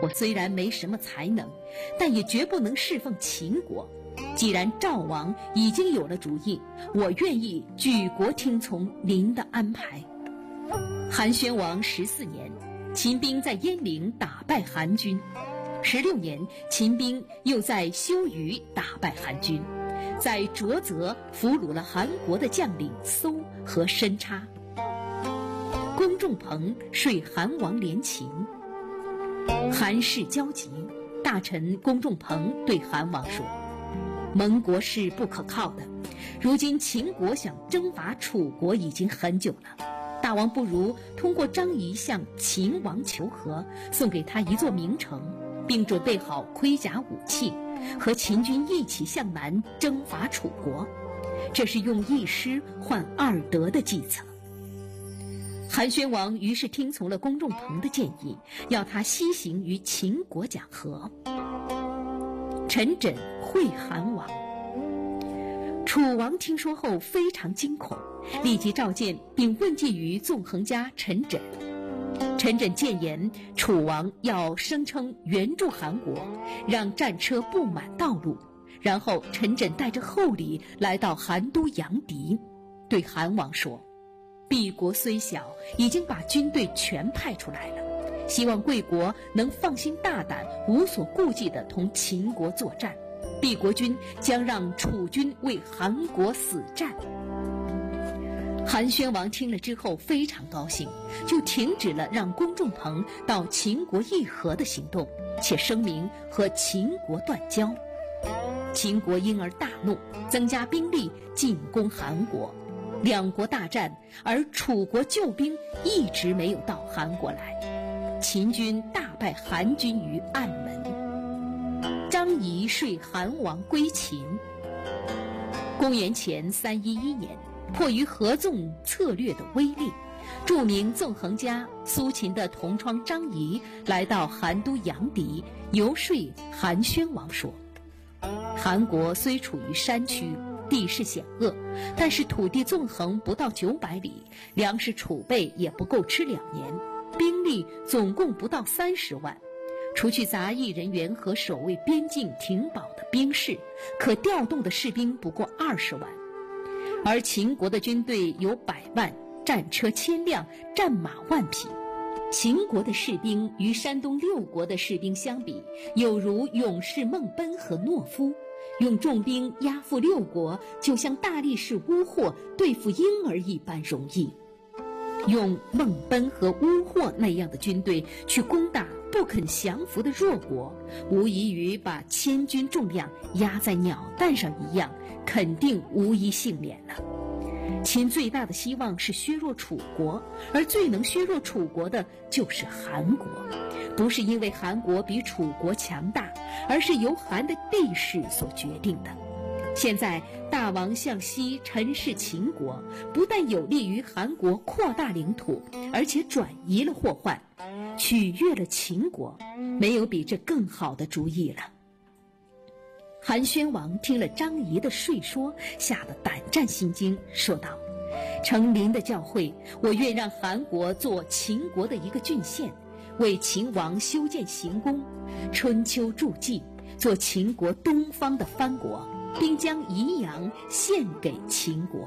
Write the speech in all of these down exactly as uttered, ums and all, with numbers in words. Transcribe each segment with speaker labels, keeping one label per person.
Speaker 1: 我虽然没什么才能，但也绝不能侍奉秦国。既然赵王已经有了主意，我愿意举国听从您的安排。韩宣王十四年，秦兵在鄢陵打败韩军。十六年，秦兵又在修鱼打败韩军，在浊泽俘虏了韩国的将领搜和申叉。公仲朋说韩王联秦，韩氏焦急，大臣公仲朋对韩王说：盟国是不可靠的，如今秦国想征伐楚国已经很久了，大王不如通过张仪向秦王求和，送给他一座名城，并准备好盔甲武器，和秦军一起向南征伐楚国。这是用一失换二得的计策。韩宣王于是听从了公仲朋的建议，要他西行于秦国讲和。陈轸会韩王。楚王听说后非常惊恐，立即召见并问计于纵横家陈轸。陈轸谏言楚王要声称援助韩国，让战车布满道路，然后陈轸带着厚礼来到韩都阳翟，对韩王说：敝国虽小，已经把军队全派出来了，希望贵国能放心大胆、无所顾忌地同秦国作战，敝国军将让楚军为韩国死战。韩宣王听了之后非常高兴，就停止了让公仲朋到秦国议和的行动，且声明和秦国断交。秦国因而大怒，增加兵力进攻韩国。两国大战，而楚国救兵一直没有到韩国来，秦军大败韩军于暗门。张仪说韩王归秦。公元前三一一年，迫于合纵策略的威力，著名纵横家苏秦的同窗张仪来到韩都阳翟，游说韩宣王说：韩国虽处于山区，地势险恶，但是土地纵横不到九百里，粮食储备也不够吃两年，兵力总共不到三十万，除去杂役人员和守卫边境停保的兵士，可调动的士兵不过二十万。而秦国的军队有百万，战车千辆，战马万匹。秦国的士兵与山东六国的士兵相比，有如勇士孟奔和懦夫，用重兵压服六国，就像大力士乌霍对付婴儿一般容易。用孟奔和乌霍那样的军队去攻打不肯降服的弱国，无异于把千军重量压在鸟蛋上一样，肯定无一幸免了。秦最大的希望是削弱楚国，而最能削弱楚国的就是韩国，不是因为韩国比楚国强大，而是由韩的地势所决定的。现在大王向西陈氏秦国，不但有利于韩国扩大领土，而且转移了祸患，取悦了秦国，没有比这更好的主意了。韩宣王听了张仪的说说，吓得胆战心惊，说道：承您的教诲，我愿让韩国做秦国的一个郡县，为秦王修建行宫，春秋筑稷，做秦国东方的藩国，并将宜阳献给秦国。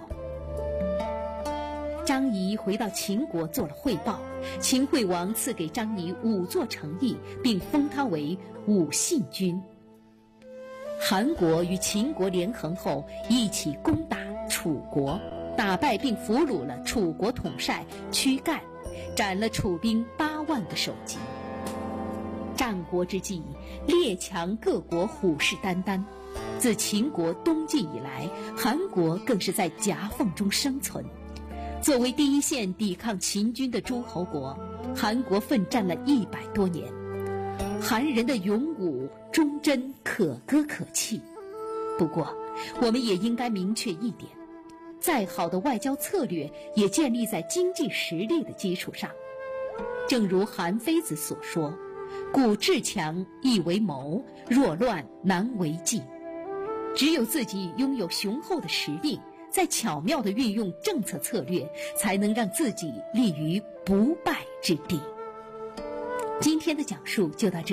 Speaker 1: 张仪回到秦国做了汇报，秦惠王赐给张仪五座城邑，并封他为武信君。韩国与秦国联合后，一起攻打楚国，打败并俘虏了楚国统帅躯干，斩了楚兵八万个首级。战国之际，列强各国虎视眈眈。自秦国东进以来，韩国更是在夹缝中生存。作为第一线抵抗秦军的诸侯国，韩国奋战了一百多年。韩人的勇武忠贞可歌可泣。不过，我们也应该明确一点，再好的外交策略也建立在经济实力的基础上。正如韩非子所说：故志强易为谋，若乱难为继。只有自己拥有雄厚的实力，再巧妙地运用政策策略，才能让自己立于不败之地。今天的讲述就到这里。